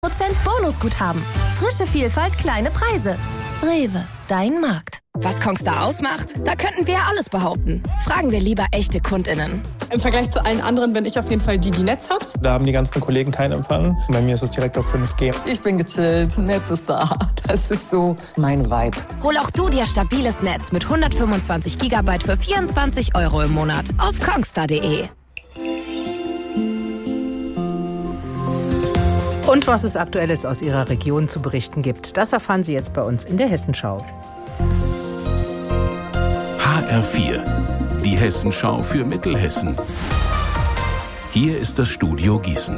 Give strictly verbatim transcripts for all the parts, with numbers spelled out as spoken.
Prozent Bonusguthaben. Frische Vielfalt, kleine Preise. Rewe, dein Markt. Was Kongstar ausmacht? Da könnten wir ja alles behaupten. Fragen wir lieber echte KundInnen. Im Vergleich zu allen anderen bin ich auf jeden Fall die, die Netz hat. Da haben die ganzen Kollegen keinen Empfang. Bei mir ist es direkt auf fünf G. Ich bin gechillt, Netz ist da. Das ist so mein Vibe. Hol auch du dir stabiles Netz mit hundertfünfundzwanzig Gigabyte für vierundzwanzig Euro im Monat auf kongstar punkt de. Und was es Aktuelles aus Ihrer Region zu berichten gibt, das erfahren Sie jetzt bei uns in der Hessenschau. H R vier, die Hessenschau für Mittelhessen. Hier ist das Studio Gießen.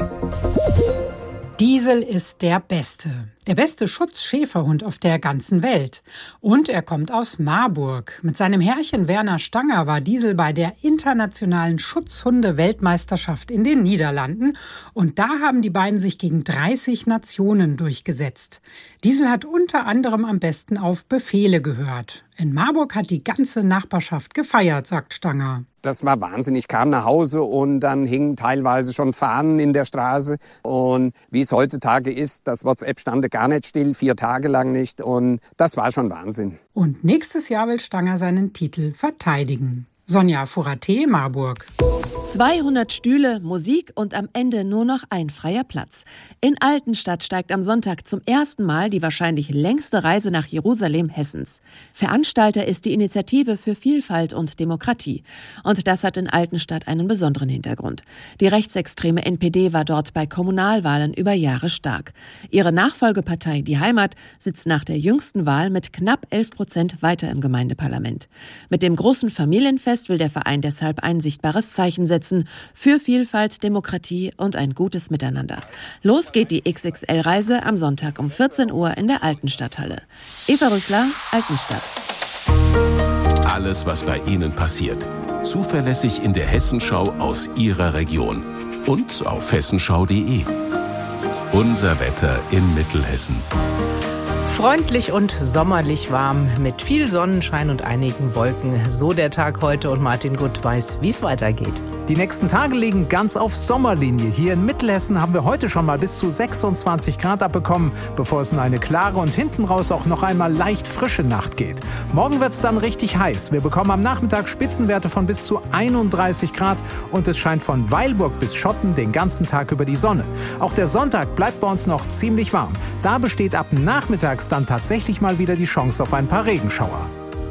Diesel ist der Beste. Der beste Schutzschäferhund auf der ganzen Welt. Und er kommt aus Marburg. Mit seinem Herrchen Werner Stanger war Diesel bei der internationalen Schutzhunde-Weltmeisterschaft in den Niederlanden. Und da haben die beiden sich gegen dreißig Nationen durchgesetzt. Diesel hat unter anderem am besten auf Befehle gehört. In Marburg hat die ganze Nachbarschaft gefeiert, sagt Stanger. Das war Wahnsinn. Ich kam nach Hause und dann hingen teilweise schon Fahnen in der Straße. Und wie es heutzutage ist, das WhatsApp stand gar nicht still, vier Tage lang nicht. Und das war schon Wahnsinn. Und nächstes Jahr will Stanger seinen Titel verteidigen. Sonja Furate, Marburg. zweihundert Stühle, Musik und am Ende nur noch ein freier Platz. In Altenstadt steigt am Sonntag zum ersten Mal die wahrscheinlich längste Reise nach Jerusalem Hessens. Veranstalter ist die Initiative für Vielfalt und Demokratie. Und das hat in Altenstadt einen besonderen Hintergrund. Die rechtsextreme N P D war dort bei Kommunalwahlen über Jahre stark. Ihre Nachfolgepartei, die Heimat, sitzt nach der jüngsten Wahl mit knapp elf Prozent weiter im Gemeindeparlament. Mit dem großen Familienfest will der Verein deshalb ein sichtbares Zeichen setzen für Vielfalt, Demokratie und ein gutes Miteinander. Los geht die X X L-Reise am Sonntag um vierzehn Uhr in der Altenstadthalle. Eva Rüssler, Altenstadt. Alles, was bei Ihnen passiert. Zuverlässig in der Hessenschau aus Ihrer Region. Und auf hessenschau punkt de. Unser Wetter in Mittelhessen. Freundlich und sommerlich warm, mit viel Sonnenschein und einigen Wolken. So der Tag heute und Martin Gutt weiß, wie es weitergeht. Die nächsten Tage liegen ganz auf Sommerlinie. Hier in Mittelhessen haben wir heute schon mal bis zu sechsundzwanzig Grad abbekommen, bevor es in eine klare und hinten raus auch noch einmal leicht frische Nacht geht. Morgen wird es dann richtig heiß. Wir bekommen am Nachmittag Spitzenwerte von bis zu einunddreißig Grad und es scheint von Weilburg bis Schotten den ganzen Tag über die Sonne. Auch der Sonntag bleibt bei uns noch ziemlich warm. Da besteht ab nachmittags dann tatsächlich mal wieder die Chance auf ein paar Regenschauer.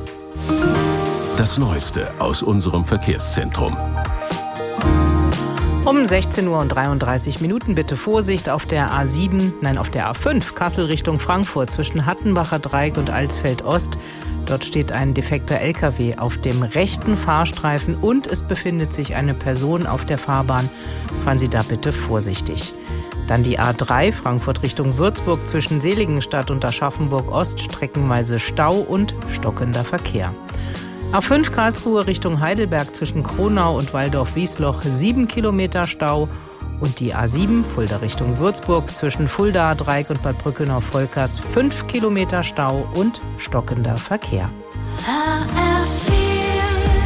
Das Neueste aus unserem Verkehrszentrum. Um sechzehn Uhr und dreiunddreißig Minuten bitte Vorsicht auf der A sieben, nein auf der A fünf, Kassel Richtung Frankfurt zwischen Hattenbacher Dreieck und Alsfeld Ost. Dort steht ein defekter L K W auf dem rechten Fahrstreifen und es befindet sich eine Person auf der Fahrbahn. Fahren Sie da bitte vorsichtig. Dann die A drei Frankfurt Richtung Würzburg zwischen Seligenstadt und Aschaffenburg Ost, streckenweise Stau und stockender Verkehr. A fünf Karlsruhe Richtung Heidelberg zwischen Kronau und Waldorf-Wiesloch, sieben Kilometer Stau. Und die A sieben Fulda Richtung Würzburg zwischen Fulda Dreieck und Bad Brückenau-Volkers, fünf Kilometer Stau und stockender Verkehr. H R vier.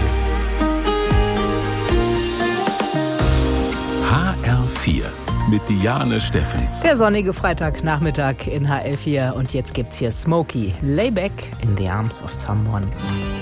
H R vier. Mit Diane Steffens. Der sonnige Freitagnachmittag in H L vier und jetzt gibt's hier Smokey, Layback in the Arms of Someone.